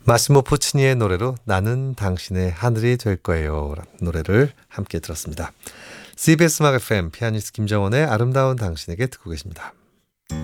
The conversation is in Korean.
마시모 포치니의 노래로 나는 당신의 하늘이 될 거예요 라는 노래를 함께 들었습니다. CBS 음악 FM 피아니스트 김정원의 아름다운 당신에게 듣고 계십니다.